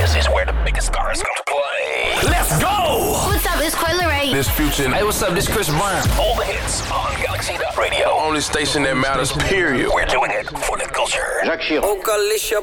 This is where the biggest stars come to play. Let's go! What's up? It's Coi Leray. This Future. Hey, what's up? This Chris Brown. All the hits on Galaxy Radio. Only station that matters, period. We're doing it for the culture. Jacques Chirac. Ocalicia